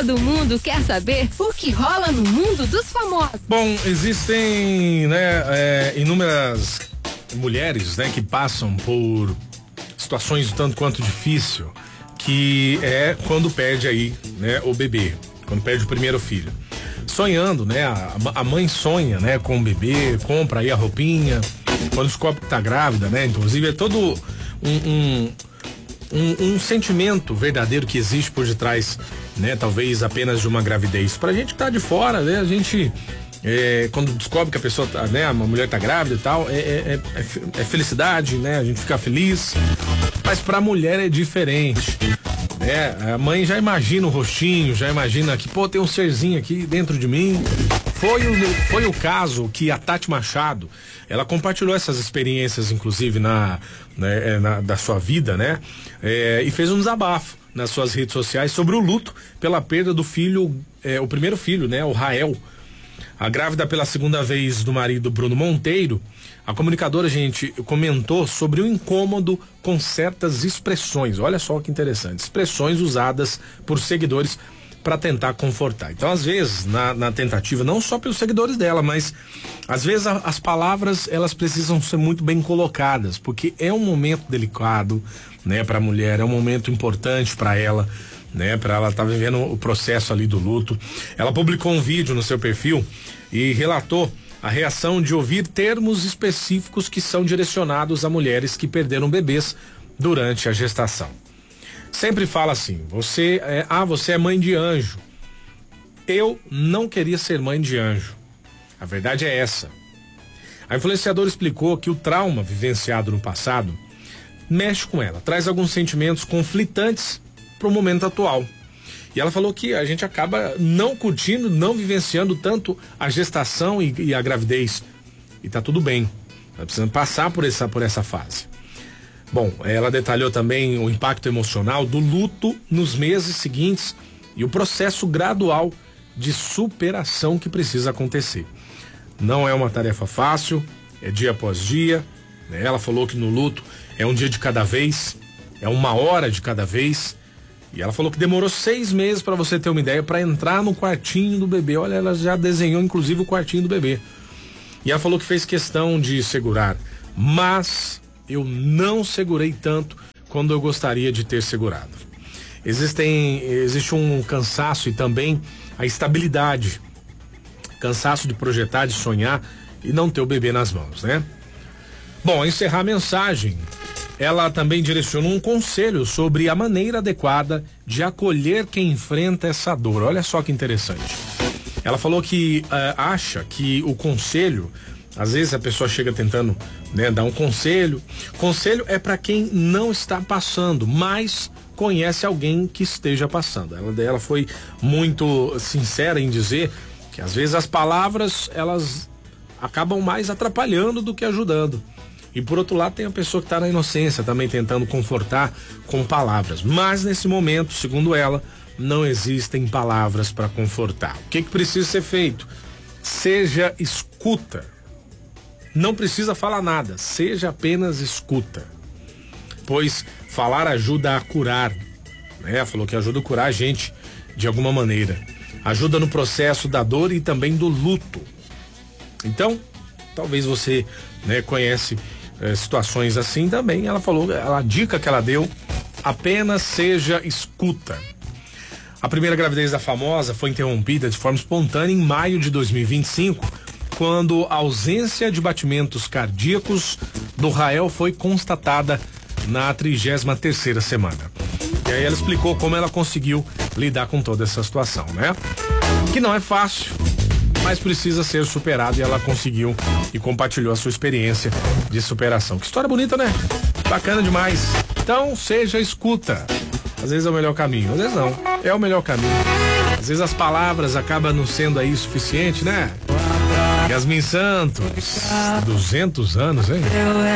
do mundo quer saber o que rola no mundo dos famosos. Bom, existem, inúmeras mulheres, que passam por situações tanto quanto difícil, que é quando perde aí, o bebê, quando perde o primeiro filho. Sonhando, a mãe sonha, com o bebê, compra aí a roupinha, quando descobre que tá grávida, inclusive é todo um sentimento verdadeiro que existe por detrás, talvez apenas de uma gravidez. Pra gente que tá de fora, a gente, quando descobre que a pessoa tá, a mulher tá grávida e tal, é felicidade, a gente fica feliz, mas pra mulher é diferente. A mãe já imagina o rostinho, já imagina que, tem um serzinho aqui dentro de mim. Foi o caso que a Tati Machado, ela compartilhou essas experiências, inclusive, da sua vida, e fez um desabafo nas suas redes sociais sobre o luto pela perda do filho, o primeiro filho, o Rael. A grávida pela segunda vez do marido Bruno Monteiro, a comunicadora, gente, comentou sobre o incômodo com certas expressões. Olha só que interessante, expressões usadas por seguidores para tentar confortar. Então, às vezes, na tentativa, não só pelos seguidores dela, mas às vezes as palavras, elas precisam ser muito bem colocadas, porque é um momento delicado, para a mulher, é um momento importante para ela, para ela estar vivendo o processo ali do luto. Ela publicou um vídeo no seu perfil e relatou a reação de ouvir termos específicos que são direcionados a mulheres que perderam bebês durante a gestação. Sempre fala assim, você é mãe de anjo. Eu não queria ser mãe de anjo. A verdade é essa. A influenciadora explicou que o trauma vivenciado no passado mexe com ela, traz alguns sentimentos conflitantes para o momento atual. E ela falou que a gente acaba não curtindo, não vivenciando tanto a gestação e a gravidez. E tá tudo bem. Tá precisando passar por essa fase. Bom, ela detalhou também o impacto emocional do luto nos meses seguintes e o processo gradual de superação que precisa acontecer. Não é uma tarefa fácil, é dia após dia. Ela falou que no luto é um dia de cada vez, é uma hora de cada vez. E ela falou que demorou 6 meses, para você ter uma ideia, para entrar no quartinho do bebê. Olha, ela já desenhou inclusive o quartinho do bebê. E ela falou que fez questão de segurar, mas eu não segurei tanto quando eu gostaria de ter segurado. Existe um cansaço e também a estabilidade. Cansaço de projetar, de sonhar e não ter o bebê nas mãos, Bom, ao encerrar a mensagem, ela também direcionou um conselho sobre a maneira adequada de acolher quem enfrenta essa dor. Olha só que interessante. Ela falou que acha que o conselho, às vezes a pessoa chega tentando, dar um conselho. Conselho é para quem não está passando, mas conhece alguém que esteja passando. Ela foi muito sincera em dizer que às vezes as palavras, elas acabam mais atrapalhando do que ajudando. E por outro lado tem a pessoa que está na inocência também tentando confortar com palavras. Mas nesse momento, segundo ela, não existem palavras para confortar. O que precisa ser feito? Seja escuta. Não precisa falar nada, seja apenas escuta. Pois falar ajuda a curar. Falou que ajuda a curar a gente de alguma maneira. Ajuda no processo da dor e também do luto. Então, talvez você conhece situações assim também. Ela falou, a dica que ela deu, apenas seja escuta. A primeira gravidez da famosa foi interrompida de forma espontânea em maio de 2025, quando a ausência de batimentos cardíacos do Rael foi constatada na 33ª semana. E aí ela explicou como ela conseguiu lidar com toda essa situação, Que não é fácil, mas precisa ser superado, e ela conseguiu e compartilhou a sua experiência de superação. Que história bonita, Bacana demais. Então, seja escuta. Às vezes é o melhor caminho, às vezes não. É o melhor caminho. Às vezes as palavras acabam não sendo aí suficiente, Yasmin Santos, 200 anos, hein?